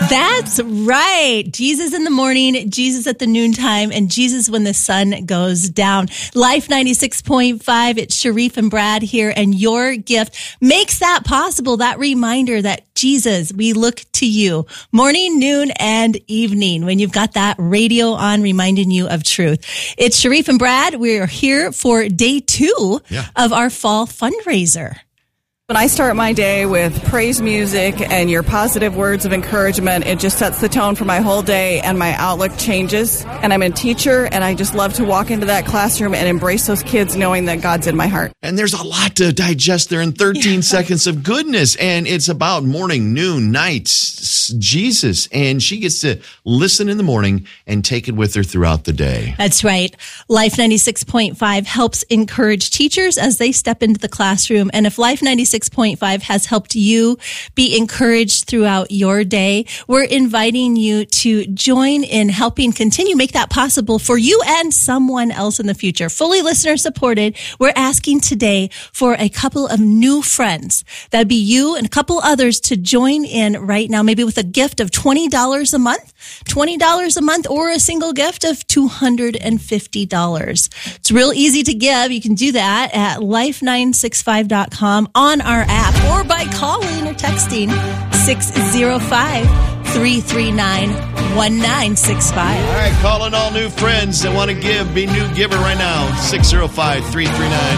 That's right. Jesus in the morning, Jesus at the noontime, and Jesus when the sun goes down. Life 96.5, it's Sharif and Brad here, and your gift makes that possible, that reminder that Jesus, we look to you morning, noon, and evening when you've got that radio on reminding you of truth. It's Sharif and Brad. We're here for day 2 of our fall fundraiser. When I start my day with praise music and your positive words of encouragement, it just sets the tone for my whole day and my outlook changes. And I'm a teacher and I just love to walk into that classroom and embrace those kids knowing that God's in my heart. And there's a lot to digest there in 13 seconds of goodness. And it's about morning, noon, night, Jesus. And she gets to listen in the morning and take it with her throughout the day. That's right. Life 96.5 helps encourage teachers as they step into the classroom. And if Life 96.5 has helped you be encouraged throughout your day, we're inviting you to join in helping continue make that possible for you and someone else in the future. Fully listener supported. We're asking today for a couple of new friends. That'd be you and a couple others to join in right now, maybe with a gift of $20 a month, or a single gift of $250. It's real easy to give. You can do that at life965.com on our app or by calling or texting 605-339-1965. All right, calling all new friends that want to give. Be new giver right now. 605-339